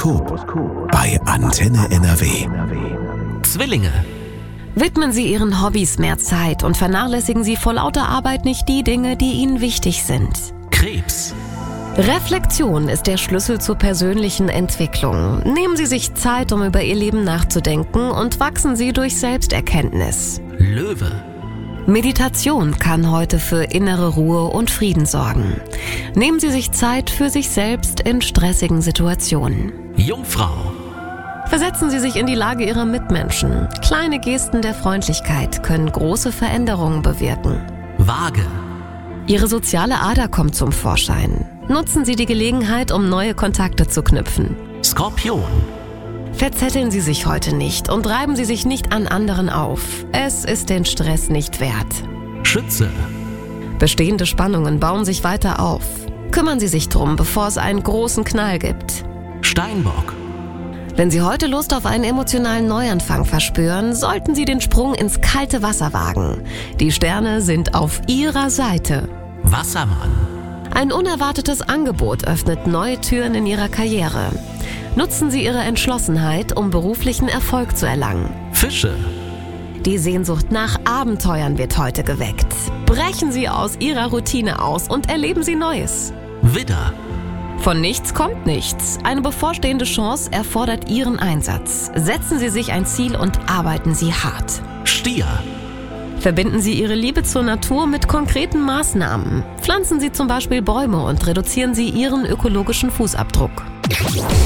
Horoskop bei Antenne NRW. Zwillinge. Widmen Sie Ihren Hobbys mehr Zeit und vernachlässigen Sie vor lauter Arbeit nicht die Dinge, die Ihnen wichtig sind. Krebs. Reflexion ist der Schlüssel zur persönlichen Entwicklung. Nehmen Sie sich Zeit, um über Ihr Leben nachzudenken und wachsen Sie durch Selbsterkenntnis. Löwe. Meditation kann heute für innere Ruhe und Frieden sorgen. Nehmen Sie sich Zeit für sich selbst in stressigen Situationen. Jungfrau. Versetzen Sie sich in die Lage Ihrer Mitmenschen. Kleine Gesten der Freundlichkeit können große Veränderungen bewirken. Waage. Ihre soziale Ader kommt zum Vorschein. Nutzen Sie die Gelegenheit, um neue Kontakte zu knüpfen. Skorpion. Verzetteln Sie sich heute nicht und reiben Sie sich nicht an anderen auf. Es ist den Stress nicht wert. Schütze. Bestehende Spannungen bauen sich weiter auf. Kümmern Sie sich drum, bevor es einen großen Knall gibt. Steinbock. Wenn Sie heute Lust auf einen emotionalen Neuanfang verspüren, sollten Sie den Sprung ins kalte Wasser wagen. Die Sterne sind auf Ihrer Seite. Wassermann. Ein unerwartetes Angebot öffnet neue Türen in Ihrer Karriere. Nutzen Sie Ihre Entschlossenheit, um beruflichen Erfolg zu erlangen. Fische. Die Sehnsucht nach Abenteuern wird heute geweckt. Brechen Sie aus Ihrer Routine aus und erleben Sie Neues. Widder. Von nichts kommt nichts. Eine bevorstehende Chance erfordert Ihren Einsatz. Setzen Sie sich ein Ziel und arbeiten Sie hart. Stier. Verbinden Sie Ihre Liebe zur Natur mit konkreten Maßnahmen. Pflanzen Sie zum Beispiel Bäume und reduzieren Sie Ihren ökologischen Fußabdruck.